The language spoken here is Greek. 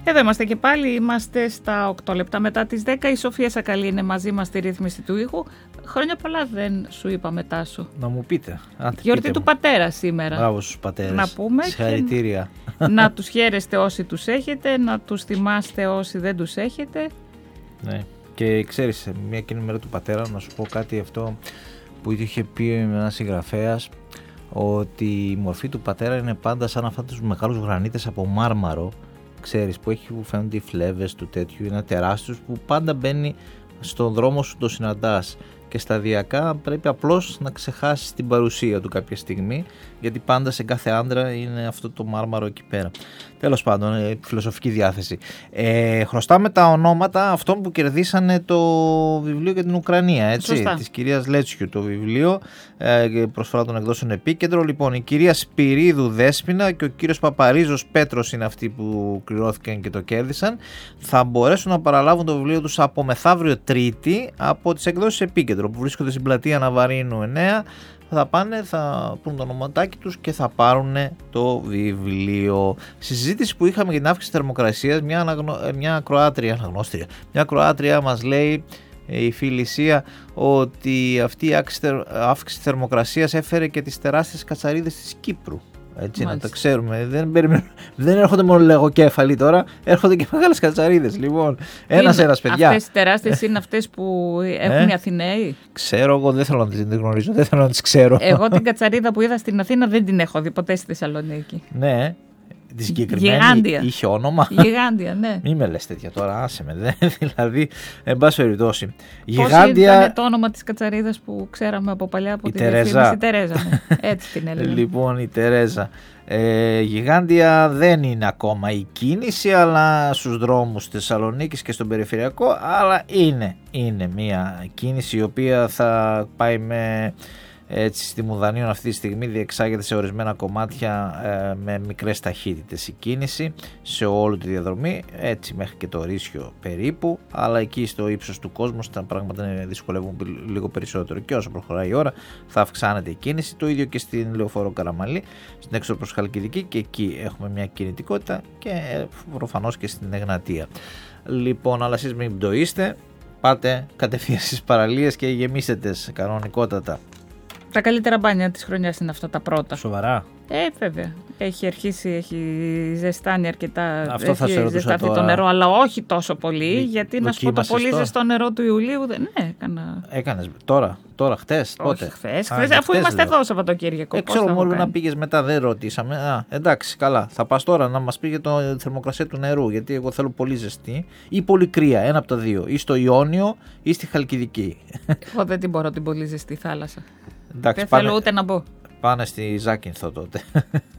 Εδώ είμαστε και πάλι, είμαστε στα 8 λεπτά μετά τις 10. Η Σοφία Σακαλή είναι μαζί μας στη ρύθμιση του ήχου. Χρόνια πολλά δεν σου είπα, Τάσο. Να μου πείτε. Γιορτή του πατέρα σήμερα. Μπράβο στους πατέρες. Να πούμε. Συγχαρητήρια. Να τους χαίρεστε όσοι τους έχετε, να τους θυμάστε όσοι δεν τους έχετε. Ναι. Και ξέρεις, μια κοινή μέρα του πατέρα, να σου πω κάτι αυτό που είχε πει ένας συγγραφέας, ότι η μορφή του πατέρα είναι πάντα σαν αυτά τους μεγάλους γρανίτες από μάρμαρο, ξέρεις, που φαίνονται οι φλέβες του τέτοιου, είναι τεράστιος, που πάντα μπαίνει στον δρόμο σου, το συναντάς και σταδιακά πρέπει απλώς να ξεχάσεις την παρουσία του κάποια στιγμή, γιατί πάντα σε κάθε άντρα είναι αυτό το μάρμαρο εκεί πέρα. Τέλος πάντων, φιλοσοφική διάθεση. Χρωστάμε τα ονόματα αυτών που κερδίσανε το βιβλίο για την Ουκρανία, έτσι, της κυρίας Λέτσιου, το βιβλίο, προσφορά των εκδόσεων Επίκεντρο. Λοιπόν, η κυρία Σπυρίδου Δέσποινα και ο κύριος Παπαρίζος Πέτρος είναι αυτοί που κληρώθηκαν και το κέρδισαν. Θα μπορέσουν να παραλάβουν το βιβλίο τους από μεθαύριο Τρίτη από τις εκδόσεις Επίκεντρο, που βρίσκονται στην πλατεία Ναβαρίνου 9. Θα πάνε, θα πούν το ονοματάκι τους και θα πάρουν το βιβλίο. Στη συζήτηση που είχαμε για την αύξηση θερμοκρασίας, μια Κροάτρια μας λέει, η φίλη Σία, ότι αυτή η αύξηση θερμοκρασίας έφερε και τις τεράστιες κατσαρίδες της Κύπρου. Έτσι, να τα ξέρουμε. Δεν έρχονται μόνο λαγοκέφαλοι τώρα, έρχονται και μεγάλες κατσαρίδες. Λοιπόν, ένας παιδιά. Αυτές οι τεράστιες είναι αυτές που έχουν οι Αθηναίοι. Ξέρω, εγώ δεν θέλω να τις γνωρίζω, δεν θέλω να τις ξέρω. Εγώ την κατσαρίδα που είδα στην Αθήνα δεν την έχω δει ποτέ στη Θεσσαλονίκη. Ναι. Τη συγκεκριμένη είχε όνομα. Γιγάντια, ναι. Μη με λες τέτοια τώρα, άσε με. Δηλαδή, εν πάση περιπτώσει. Γιγάντια. Ήταν το όνομα της κατσαρίδας που ξέραμε από παλιά από τη διαφήμιση. Η Τερέζα. Ναι. Έτσι την έλεγε. Λοιπόν, η Τερέζα. Γιγάντια δεν είναι ακόμα η κίνηση, αλλά στους δρόμους της Θεσσαλονίκης και στον περιφερειακό, αλλά είναι μια κίνηση η οποία θα πάει έτσι στη Μουδανίων αυτή τη στιγμή, διεξάγεται σε ορισμένα κομμάτια με μικρές ταχύτητες η κίνηση σε όλη τη διαδρομή, έτσι μέχρι και το Ρήσιο περίπου, αλλά εκεί στο ύψος του κόσμου τα πράγματα δυσκολεύουν λίγο περισσότερο και όσο προχωράει η ώρα θα αυξάνεται η κίνηση. Το ίδιο και στην Λεωφόρο Καραμαλή, στην έξοδο προς Χαλκιδική, και εκεί έχουμε μια κινητικότητα, και προφανώς και στην Εγνατία. Λοιπόν, αλλά εσείς μην πτωείστε, πάτε κατευθείαν στις παραλίες και γεμίστε τις κανονικότατα. Τα καλύτερα μπάνια της χρονιάς είναι αυτά τα πρώτα. Σοβαρά. Βέβαια. Έχει αρχίσει, έχει ζεστάνει αρκετά. Αυτό θα σε ρωτούσα ζεσταθεί τώρα. Το νερό, αλλά όχι τόσο πολύ. Γιατί να σου πω, το πολύ ζεστό νερό του Ιουλίου δεν έκανα. Έκανες τώρα, χτες, πότε? Χθες, αφού είμαστε εδώ Σαββατοκύριακο. Ξέρω μόνο να πήγες μετά, δεν ρωτήσαμε. Εντάξει, καλά. Θα πας τώρα να μας πει για τη θερμοκρασία του νερού. Γιατί εγώ θέλω πολύ ζεστή ή πολύ κρύα. Ένα από τα δύο. Ή στο Ιόνιο ή στη Χαλκιδική. Εγώ δεν την μπορώ την πολύ ζεστή θάλασσα. Εντάξει, δεν θέλω ούτε να μπω. Πάνε στη Ζάκυνθο τότε.